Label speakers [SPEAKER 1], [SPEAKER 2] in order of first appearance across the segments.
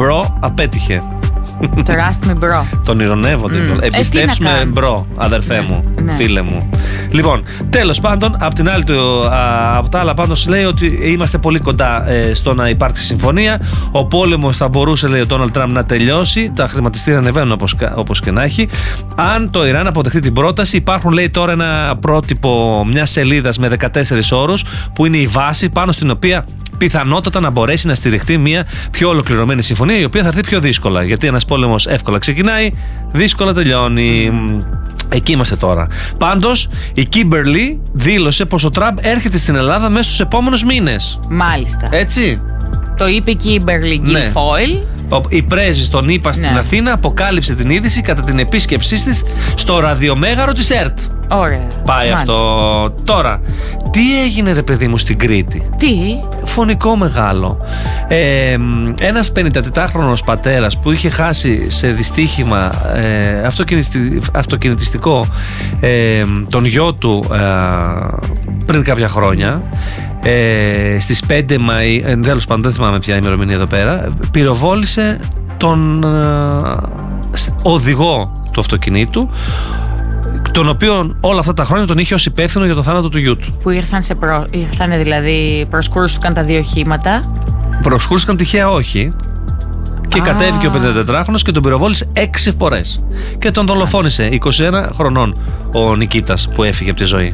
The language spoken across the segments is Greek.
[SPEAKER 1] μπρο απέτυχε.
[SPEAKER 2] Trust me, bro.
[SPEAKER 1] Τον ηρωνεύονται. Εμπιστεύσουμε, μπρο, αδερφέ μου, φίλε μου. Λοιπόν, τέλος πάντων, από τα άλλα πάντως λέει ότι είμαστε πολύ κοντά στο να υπάρξει συμφωνία. Ο πόλεμος θα μπορούσε, λέει ο Ντόναλντ Τραμπ, να τελειώσει. Τα χρηματιστήρια ανεβαίνουν όπως και να έχει. Αν το Ιράν αποδεχτεί την πρόταση, υπάρχουν, λέει, τώρα ένα πρότυπο μιας σελίδας με 14 όρους που είναι η βάση πάνω στην οποία πιθανότατα να μπορέσει να στηριχτεί μια πιο ολοκληρωμένη συμφωνία, η οποία θα έρθει πιο δύσκολα. Γιατί ένας πόλεμος εύκολα ξεκινάει, δύσκολα τελειώνει. Εκεί είμαστε τώρα. Πάντως, η Κίμπερλι δήλωσε πως ο Τραμπ έρχεται στην Ελλάδα μέσα στους επόμενους μήνες.
[SPEAKER 2] Μάλιστα.
[SPEAKER 1] Έτσι.
[SPEAKER 2] Το είπε η Κίμπερλι Γκίλφοιλ.
[SPEAKER 1] Η πρέσβης των ΗΠΑ στην Αθήνα αποκάλυψε την είδηση κατά την επίσκεψή της στο ραδιομέγαρο της ΕΡΤ.
[SPEAKER 2] Ωραία.
[SPEAKER 1] Πάει αυτό. Τώρα, τι έγινε, ρε παιδί μου, στην Κρήτη?
[SPEAKER 2] Τι?
[SPEAKER 1] Φωνικό μεγάλο. Ένας 54χρονος πατέρας που είχε χάσει σε δυστύχημα αυτοκινητιστικό τον γιο του πριν κάποια χρόνια, στις 5 Μαΐου, τέλος πάντων δεν θυμάμαι ποια ημερομηνία εδώ πέρα, πυροβόλησε τον οδηγό του αυτοκινήτου, τον οποίον όλα αυτά τα χρόνια τον είχε ως υπεύθυνο για τον θάνατο του γιού του.
[SPEAKER 2] Που ήρθαν δηλαδή, προσκούστηκαν τα δύο οχήματα.
[SPEAKER 1] Προσκούστηκαν τυχαία, όχι. Και κατέβηκε ο 54χρονος και τον πυροβόλησε 6 φορές. Και τον δολοφόνησε 21 χρονών ο Νικήτας που έφυγε από τη ζωή.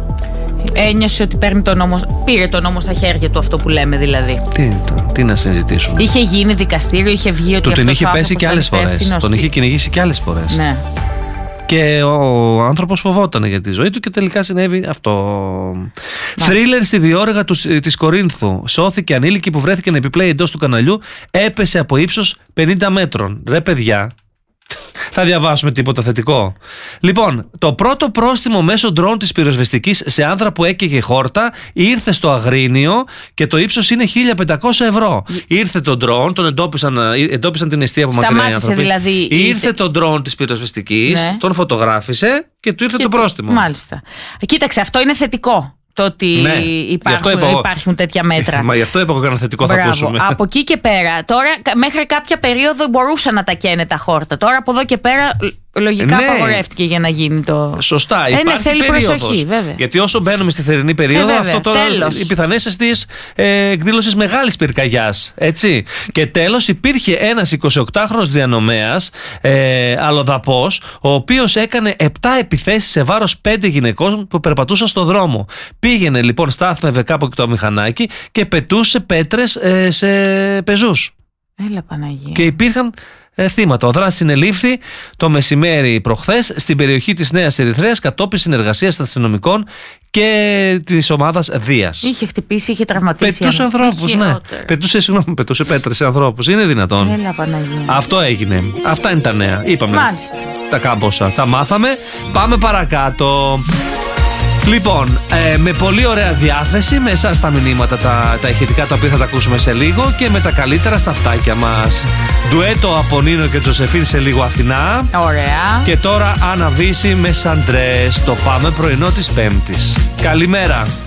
[SPEAKER 2] Ένιωσε ότι πήρε τον νόμο στα χέρια του, αυτό που λέμε δηλαδή.
[SPEAKER 1] Τι να συζητήσουμε.
[SPEAKER 2] Είχε γίνει δικαστήριο, είχε βγει ότι
[SPEAKER 1] τον είχε πέσει και άλλες φορές. Τον είχε κυνηγήσει και άλλες φορές.
[SPEAKER 2] Ναι.
[SPEAKER 1] Και ο άνθρωπος φοβόταν για τη ζωή του και τελικά συνέβη αυτό. Θρίλερ στη διόρυγα της Κορίνθου. Σώθηκε ανήλικη που βρέθηκε να επιπλέει εντός του καναλιού. Έπεσε από ύψος 50 μέτρων. Ρε παιδιά, θα διαβάσουμε τίποτα θετικό? Λοιπόν, το πρώτο πρόστιμο μέσω ντρόουν της πυροσβεστικής σε άνδρα που έκαιγε χόρτα ήρθε στο Αγρίνιο και το ύψος είναι 1.500 ευρώ. Ήρθε το ντρόουν, τον εντόπισαν την εστία από μακριά οι άνθρωποι. Δηλαδή, ήρθε το ντρόουν της πυροσβεστικής, τον φωτογράφησε και του ήρθε το πρόστιμο.
[SPEAKER 2] Μάλιστα. Κοίταξε, αυτό είναι θετικό. Το ότι υπάρχουν τέτοια μέτρα.
[SPEAKER 1] Μα γι' αυτό είπα εγώ κανένα θετικό. Θα ακούσουμε.
[SPEAKER 2] Από εκεί και πέρα, τώρα μέχρι κάποια περίοδο μπορούσαν να τα καίνε τα χόρτα. Τώρα από εδώ και πέρα λογικά απαγορεύτηκε για να γίνει το.
[SPEAKER 1] Σωστά, υπάρχει
[SPEAKER 2] θέλει
[SPEAKER 1] περίοδος.
[SPEAKER 2] Προσοχή, βέβαια.
[SPEAKER 1] Γιατί όσο μπαίνουμε στη θερινή περίοδο, αυτό τώρα οι πιθανές αιστείες εκδήλωσης μεγάλης πυρκαγιάς. Έτσι. Και τέλος, υπήρχε ένας 28χρονος διανομέας, αλλοδαπός, ο οποίος έκανε 7 επιθέσεις σε βάρος 5 γυναικών που περπατούσαν στον δρόμο. Πήγαινε λοιπόν, στάθμευε κάπου και το μηχανάκι και πετούσε πέτρες σε πεζούς.
[SPEAKER 2] Έλα Παναγία.
[SPEAKER 1] Και υπήρχαν θύματα. Ο δράστης συνελήφθη το μεσημέρι προχθές στην περιοχή της Νέας Ερυθρέας κατόπιν συνεργασίας των αστυνομικών και της ομάδας Δίας.
[SPEAKER 2] Είχε χτυπήσει, είχε τραυματίσει.
[SPEAKER 1] Πετούσε ανθρώπους, ναι. Πετούσε πέτρες σε ανθρώπους. Είναι δυνατόν?
[SPEAKER 2] Έλα Παναγία.
[SPEAKER 1] Αυτό έγινε. Αυτά είναι τα νέα. Είπαμε.
[SPEAKER 2] Μάλιστα.
[SPEAKER 1] Τα κάμποσα. Τα μάθαμε. Πάμε παρακάτω. Λοιπόν, με πολύ ωραία διάθεση, με εσάς τα μηνύματα τα ηχητικά, τα οποία θα τα ακούσουμε σε λίγο, και με τα καλύτερα στα αυτάκια μας. Ντουέτο από Νίνο και Τζοσεφίν σε λίγο Αθηνά.
[SPEAKER 2] Ωραία.
[SPEAKER 1] Και τώρα Άννα Βύση με Σαντρές, το πάμε πρωινό της Πέμπτης. Καλημέρα.